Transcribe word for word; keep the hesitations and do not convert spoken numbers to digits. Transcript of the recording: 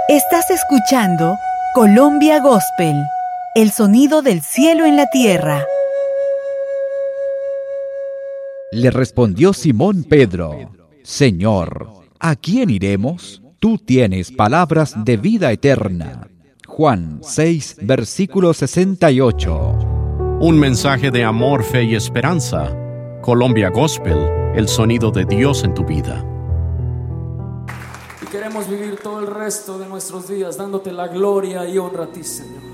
Estás escuchando Colombia Gospel, el sonido del cielo en la tierra. Le respondió Simón Pedro: Señor, ¿a quién iremos? Tú tienes palabras de vida eterna. Juan seis, versículo sesenta y ocho. Un mensaje de amor, fe y esperanza. Colombia Gospel, el sonido de Dios en tu vida. Y queremos vivir todo el resto de nuestros días dándote la gloria y honra a ti, Señor.